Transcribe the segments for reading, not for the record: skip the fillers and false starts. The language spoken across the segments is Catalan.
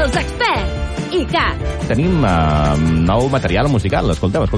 Els experts. ICAT. Tenim nou material musical, escolteu.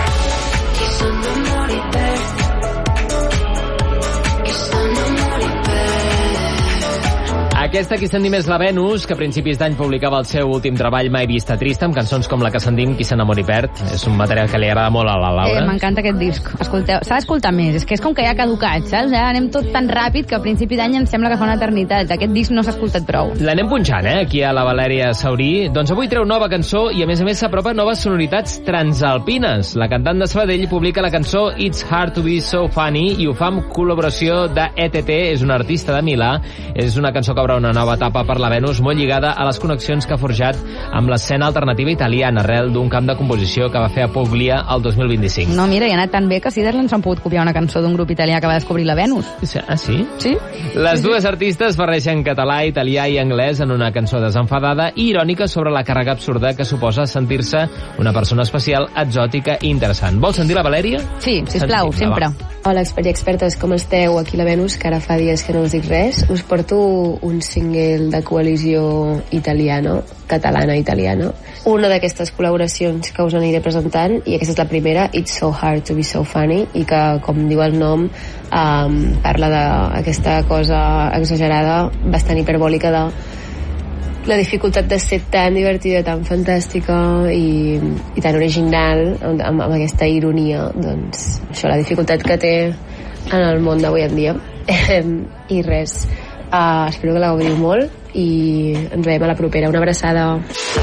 Aquesta Qui s'endí més la Venus, que a principis d'any publicava el seu últim treball Mai vista trista, amb cançons com la que s'endim Qui s'enamori perd. És un material que li agrada molt a la Laura. M'encanta aquest disc. Escolteu, s'ha d'escoltar més. És que és com que ja ha caducat, saps? Ja anem tot tan ràpid que a principi d'any ens sembla que fa una eternitat. Aquest disc no s'ha escoltat prou. L'anem punxant, aquí a la Valèria Saurí. Doncs avui treu nova cançó i a més s'apropa noves sonoritats transalpines. La cantant de Sabadell publica la cançó It's Hard to Be So Funny i ho fa amb col·laboració de ETT, és un artista de Milà. És una cançó que obre una nova etapa per la Venus, molt lligada a les connexions que ha forjat amb l'escena alternativa italiana, arrel d'un camp de composició que va fer a Puglia el 2025. No, mira, hi ha anat tan bé que Ciderland s'han pogut copiar una cançó d'un grup italià que va descobrir la Venus. Ah, sí? Sí. Les dues artistes barregen català, italià i anglès en una cançó desenfadada i irònica sobre la càrrega absurda que suposa sentir-se una persona especial, exòtica i interessant. Vols sentir la Valèria? Sí, sisplau, sempre. Hola, experts i expertes, com esteu? Aquí la Venus, que ara fa dies que no us dic res. Us porto un single de coalició catalana-italiana. Una d'aquestes col·laboracions que us aniré presentant, i aquesta és la primera, It's So Hard to Be So Funny, i que, com diu el nom, parla d'aquesta cosa exagerada, bastant hiperbòlica de la dificultat de ser tan divertida, tan fantàstica i tan original, amb aquesta ironia, doncs això, la dificultat que té en el món d'avui en dia. I res, espero que la gaudiu molt i ens veiem a la propera. Una abraçada.